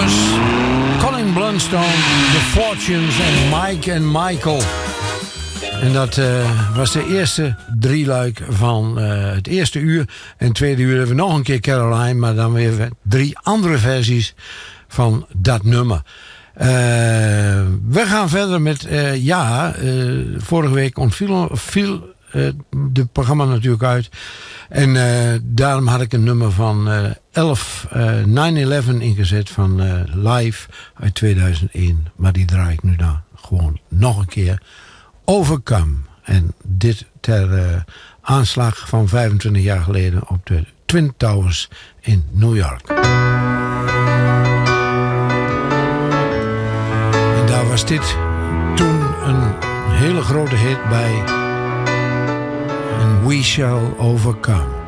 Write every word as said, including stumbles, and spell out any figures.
nummers. Colin Blunstone, The Fortunes en Mike and Michael. En dat uh, was de eerste drieluik van uh, het eerste uur. En het tweede uur hebben we nog een keer Caroline, maar dan weer drie andere versies van dat nummer. Uh, we gaan verder met, uh, ja, uh, vorige week ontviel viel, uh, de programma natuurlijk uit. En uh, daarom had ik een nummer van uh, elf negen elf ingezet van uh, Live uit tweeduizend één. Maar die draai ik nu dan gewoon nog een keer. Overcome. En dit ter uh, aanslag van vijfentwintig jaar geleden op de Twin Towers in New York. En daar was dit toen een hele grote hit bij. And we shall overcome.